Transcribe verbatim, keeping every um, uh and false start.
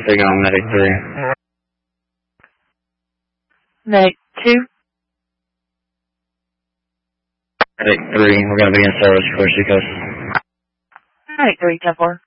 traffic on Medic three. Medic two. Medic three, we're going to be in service for Seacoast. Medic three, ten four.